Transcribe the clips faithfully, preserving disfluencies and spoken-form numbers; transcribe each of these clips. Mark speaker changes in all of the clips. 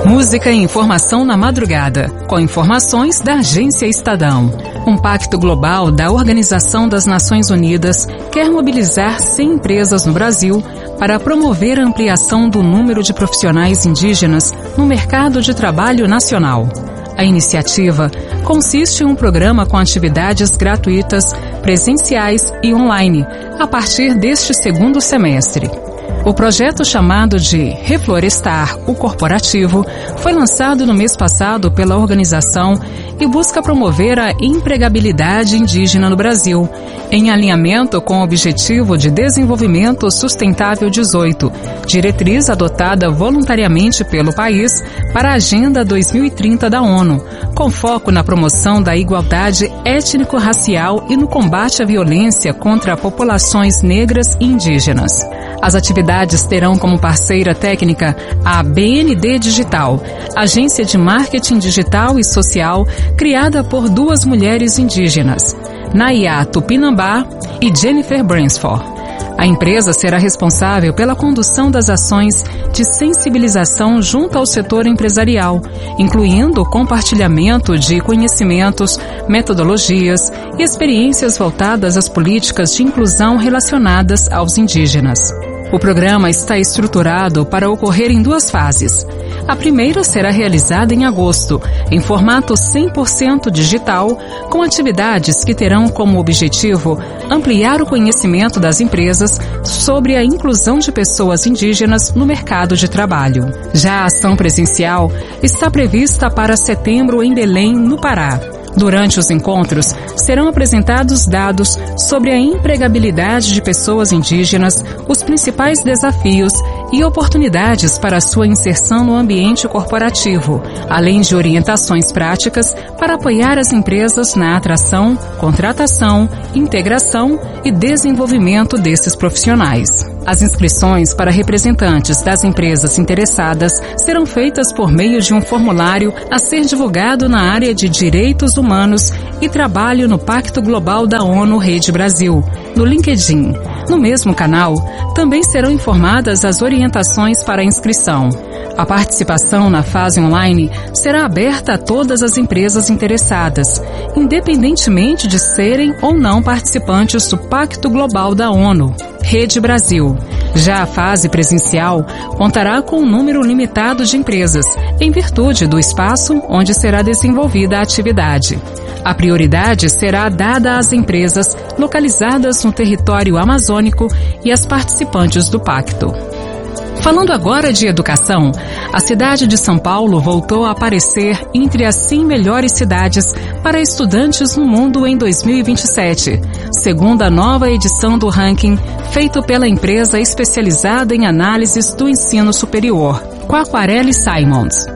Speaker 1: Música e informação na madrugada, com informações da Agência Estadão. Um pacto global da Organização das Nações Unidas quer mobilizar cem empresas no Brasil para promover a ampliação do número de profissionais indígenas no mercado de trabalho nacional. A iniciativa consiste em um programa com atividades gratuitas, presenciais e online, a partir deste segundo semestre. O projeto, chamado de Reflorestar o Corporativo, foi lançado no mês passado pela organização e busca promover a empregabilidade indígena no Brasil, em alinhamento com o Objetivo de Desenvolvimento Sustentável dezoito, diretriz adotada voluntariamente pelo país para a Agenda dois mil e trinta da ONU, com foco na promoção da igualdade étnico-racial e no combate à violência contra populações negras e indígenas. As atividades terão como parceira técnica a B N D Digital, agência de marketing digital e social criada por duas mulheres indígenas, Nayá Tupinambá e Jennifer Bransford. A empresa será responsável pela condução das ações de sensibilização junto ao setor empresarial, incluindo o compartilhamento de conhecimentos, metodologias e experiências voltadas às políticas de inclusão relacionadas aos indígenas. O programa está estruturado para ocorrer em duas fases. A primeira será realizada em agosto, em formato cem por cento digital, com atividades que terão como objetivo ampliar o conhecimento das empresas sobre a inclusão de pessoas indígenas no mercado de trabalho. Já a ação presencial está prevista para setembro em Belém, no Pará. Durante os encontros, serão apresentados dados sobre a empregabilidade de pessoas indígenas, os principais desafios e oportunidades para sua inserção no ambiente corporativo, além de orientações práticas para apoiar as empresas na atração, contratação, integração e desenvolvimento desses profissionais. As inscrições para representantes das empresas interessadas serão feitas por meio de um formulário a ser divulgado na área de Direitos Humanos e Trabalho no Pacto Global da ONU Rede Brasil, no LinkedIn. No mesmo canal, também serão informadas as orientações para a inscrição. A participação na fase online será aberta a todas as empresas interessadas, independentemente de serem ou não participantes do Pacto Global da ONU, Rede Brasil. Já a fase presencial contará com um número limitado de empresas, em virtude do espaço onde será desenvolvida a atividade. A prioridade será dada às empresas localizadas no território amazônico e às participantes do pacto. Falando agora de educação, a cidade de São Paulo voltou a aparecer entre as cem melhores cidades para estudantes no mundo em dois mil e vinte e sete, segundo a nova edição do ranking feito pela empresa especializada em análises do ensino superior, Quacquarelli Simons.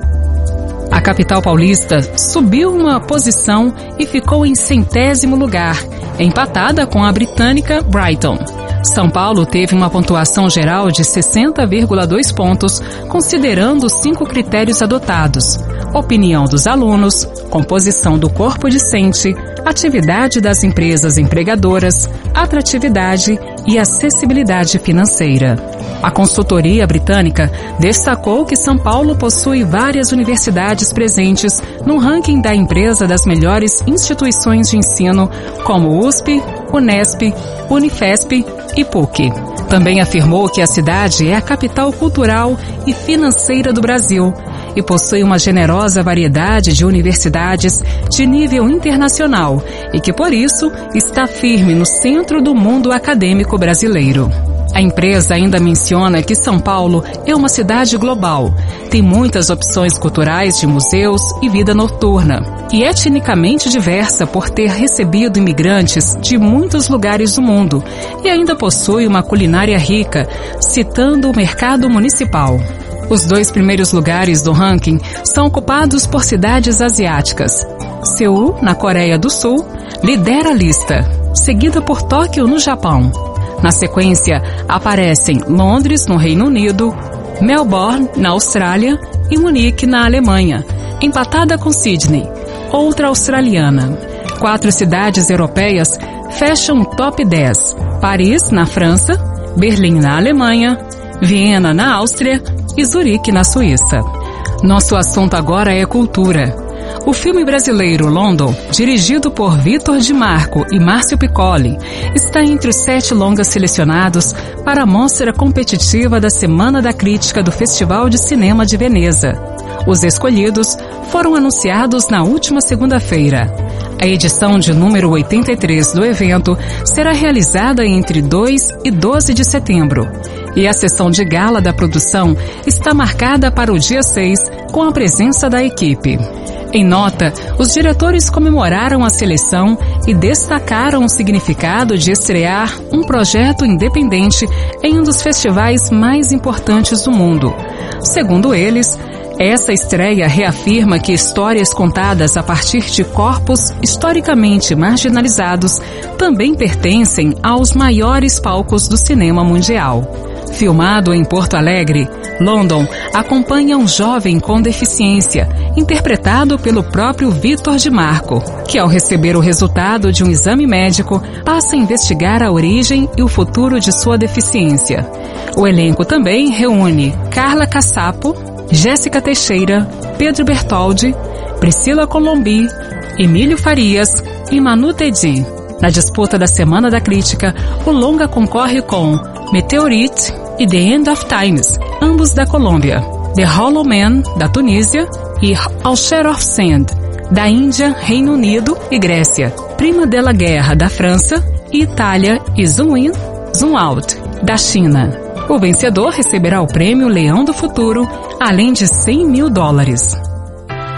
Speaker 1: A capital paulista subiu uma posição e ficou em centésimo lugar, empatada com a britânica Brighton. São Paulo teve uma pontuação geral de sessenta vírgula dois pontos, considerando os cinco critérios adotados: opinião dos alunos, composição do corpo discente, atividade das empresas empregadoras, atratividade e acessibilidade financeira. A consultoria britânica destacou que São Paulo possui várias universidades presentes no ranking da empresa das melhores instituições de ensino, como U S P, Unesp, Unifesp e P U C. Também afirmou que a cidade é a capital cultural e financeira do Brasil e possui uma generosa variedade de universidades de nível internacional e que, por isso, está firme no centro do mundo acadêmico brasileiro. A empresa ainda menciona que São Paulo é uma cidade global, tem muitas opções culturais de museus e vida noturna, e é etnicamente diversa por ter recebido imigrantes de muitos lugares do mundo, e ainda possui uma culinária rica, citando o mercado municipal. Os dois primeiros lugares do ranking são ocupados por cidades asiáticas. Seul, na Coreia do Sul, lidera a lista, seguida por Tóquio, no Japão. Na sequência, aparecem Londres, no Reino Unido, Melbourne, na Austrália, e Munique, na Alemanha, empatada com Sydney, outra australiana. Quatro cidades europeias fecham o top dez: Paris, na França, Berlim, na Alemanha, Viena, na Áustria e Zurique, na Suíça. Nosso assunto agora é cultura. O filme brasileiro London, dirigido por Vitor Di Marco e Márcio Piccoli, está entre os sete longas selecionados para a mostra competitiva da Semana da Crítica do Festival de Cinema de Veneza. Os escolhidos foram anunciados na última segunda-feira. A edição de número oitenta e três do evento será realizada entre dois e doze de setembro. E a sessão de gala da produção está marcada para o dia seis, com a presença da equipe. Em nota, os diretores comemoraram a seleção e destacaram o significado de estrear um projeto independente em um dos festivais mais importantes do mundo. Segundo eles, essa estreia reafirma que histórias contadas a partir de corpos historicamente marginalizados também pertencem aos maiores palcos do cinema mundial. Filmado em Porto Alegre, London acompanha um jovem com deficiência, interpretado pelo próprio Vitor Di Marco, que ao receber o resultado de um exame médico, passa a investigar a origem e o futuro de sua deficiência. O elenco também reúne Carla Cassapo, Jéssica Teixeira, Pedro Bertoldi, Priscila Colombi, Emílio Farias e Manu Tedi. Na disputa da Semana da Crítica, o longa concorre com Meteorite e The End of Times, ambos da Colômbia, The Hollow Man, da Tunísia, e All Share of Sand, da Índia, Reino Unido e Grécia, Prima della Guerra, da França, e Itália, e Zoom In, Zoom Out, da China. O vencedor receberá o prêmio Leão do Futuro, além de cem mil dólares.